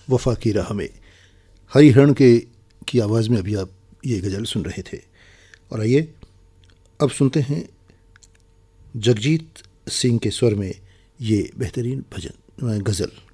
वफा की राह में। हरिहरण के की आवाज़ में अभी आप ये गज़ल सुन रहे थे। और आइए अब सुनते हैं जगजीत सिंह के स्वर में ये बेहतरीन भजन गज़ल।